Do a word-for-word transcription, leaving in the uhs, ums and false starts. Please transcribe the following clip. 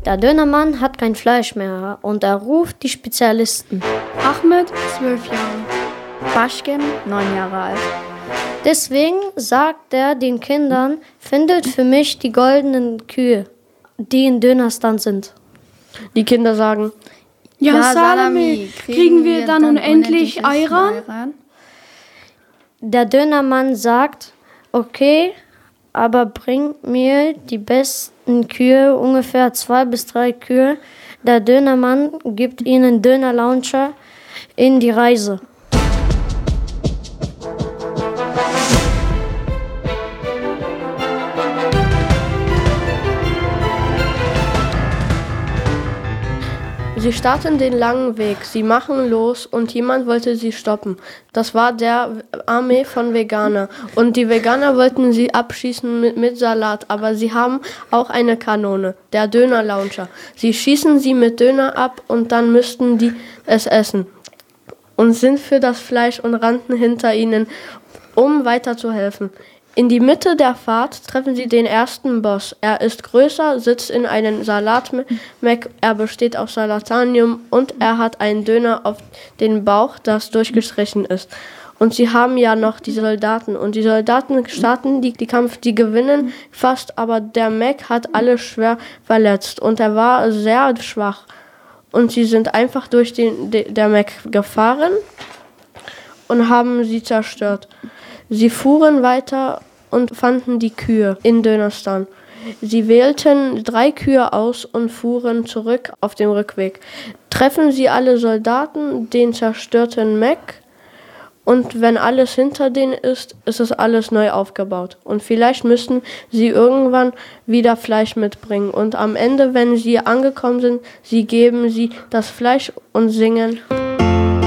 Der Dönermann hat kein Fleisch mehr und er ruft die Spezialisten. Ahmed, zwölf Jahre. Baschkem, neun Jahre alt. Deswegen sagt er den Kindern, findet für mich die goldenen Kühe, die in Dönerstand sind. Die Kinder sagen, Ja, Ja, Salami, kriegen, kriegen wir dann unendlich Ayran? Der Dönermann sagt, okay, aber bringt mir die besten Kühe, ungefähr zwei bis drei Kühe. Der Dönermann gibt ihnen Dönerlauncher in die Reise. sie starten den langen Weg, sie machen los und jemand wollte sie stoppen. Das war der Armee von Veganer und die Veganer wollten sie abschießen mit, mit Salat, aber sie haben auch eine Kanone, der Dönerlauncher. Sie schießen sie mit Döner ab und dann müssten die es essen und sind für das Fleisch und rannten hinter ihnen, um weiterzuhelfen. In die Mitte der Fahrt treffen sie den ersten Boss. Er ist größer, sitzt in einem Salatmeck, er besteht aus Salatanium und er hat einen Döner auf den Bauch, das durchgestrichen ist. Und sie haben ja noch die Soldaten. Und die Soldaten starten die, die Kampf, die gewinnen fast, aber der Mac hat alle schwer verletzt und er war sehr schwach. Und sie sind einfach durch den de, der Mac gefahren und haben sie zerstört. Sie fuhren weiter und fanden die Kühe in Dönerstand. Sie wählten drei Kühe aus und fuhren zurück auf dem Rückweg. Treffen sie alle Soldaten, den zerstörten Mac, und wenn alles hinter denen ist, ist es alles neu aufgebaut. Und vielleicht müssen sie irgendwann wieder Fleisch mitbringen. Und am Ende, wenn sie angekommen sind, sie geben sie das Fleisch und singen.